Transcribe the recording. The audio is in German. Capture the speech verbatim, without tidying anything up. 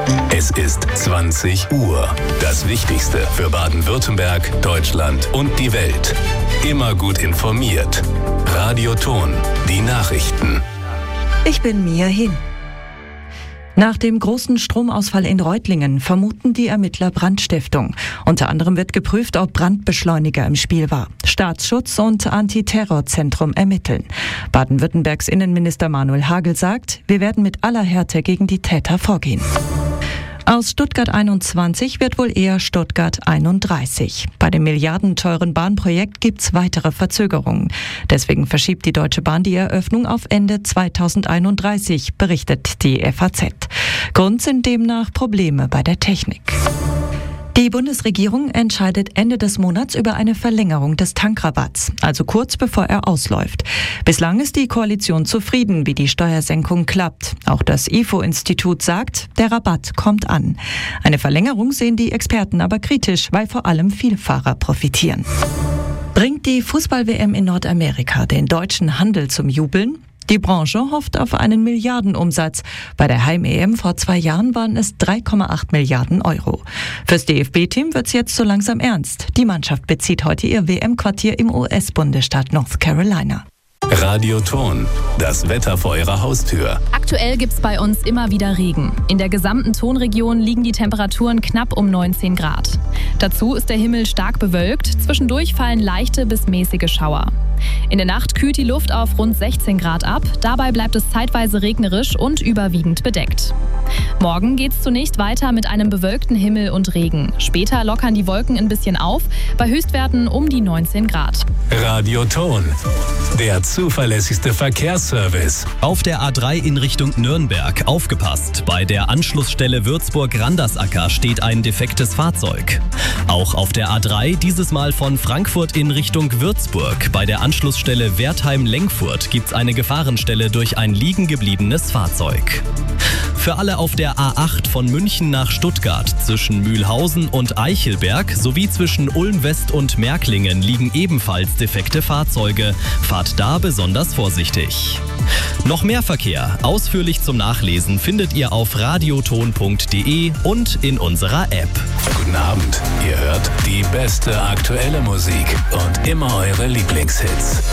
Es ist zwanzig Uhr. Das Wichtigste für Baden-Württemberg, Deutschland und die Welt. Immer gut informiert. Radio Ton, die Nachrichten. Ich bin Mia Hin. Nach dem großen Stromausfall in Reutlingen vermuten die Ermittler Brandstiftung. Unter anderem wird geprüft, ob Brandbeschleuniger im Spiel war. Staatsschutz und Antiterrorzentrum ermitteln. Baden-Württembergs Innenminister Manuel Hagel sagt, wir werden mit aller Härte gegen die Täter vorgehen. Aus Stuttgart einundzwanzig wird wohl eher Stuttgart einunddreißig. Bei dem milliardenteuren Bahnprojekt gibt's weitere Verzögerungen. Deswegen verschiebt die Deutsche Bahn die Eröffnung auf Ende zweitausendeinunddreißig, berichtet die F A Z. Grund sind demnach Probleme bei der Technik. Die Bundesregierung entscheidet Ende des Monats über eine Verlängerung des Tankrabatts, also kurz bevor er ausläuft. Bislang ist die Koalition zufrieden, wie die Steuersenkung klappt. Auch das I F O-Institut sagt, der Rabatt kommt an. Eine Verlängerung sehen die Experten aber kritisch, weil vor allem Vielfahrer profitieren. Bringt die Fußball-W M in Nordamerika den deutschen Handel zum Jubeln? Die Branche hofft auf einen Milliardenumsatz. Bei der Heim-E M vor zwei Jahren waren es drei Komma acht Milliarden Euro. Fürs D F B-Team wird's jetzt so langsam ernst. Die Mannschaft bezieht heute ihr W M-Quartier im U S-Bundesstaat North Carolina. Radio Ton, das Wetter vor Ihrer Haustür. Aktuell gibt's bei uns immer wieder Regen. In der gesamten Tonregion liegen die Temperaturen knapp um neunzehn Grad. Dazu ist der Himmel stark bewölkt, zwischendurch fallen leichte bis mäßige Schauer. In der Nacht kühlt die Luft auf rund sechzehn Grad ab, dabei bleibt es zeitweise regnerisch und überwiegend bedeckt. Morgen geht's zunächst weiter mit einem bewölkten Himmel und Regen. Später lockern die Wolken ein bisschen auf, bei Höchstwerten um die neunzehn Grad. Radio Ton, der zuverlässigste Verkehrsservice. Auf der A drei in Richtung Nürnberg, aufgepasst, bei der Anschlussstelle Würzburg-Randersacker steht ein defektes Fahrzeug. Auch auf der A drei, dieses Mal von Frankfurt in Richtung Würzburg, bei der Anschlussstelle Wertheim-Lengfurt gibt's eine Gefahrenstelle durch ein liegen gebliebenes Fahrzeug. Für alle auf der A acht von München nach Stuttgart zwischen Mühlhausen und Eichelberg sowie zwischen Ulm-West und Märklingen liegen ebenfalls defekte Fahrzeuge. Fahrt da besonders vorsichtig. Noch mehr Verkehr, ausführlich zum Nachlesen, findet ihr auf radioton punkt de und in unserer App. Guten Abend, ihr hört die beste aktuelle Musik und immer eure Lieblingshits.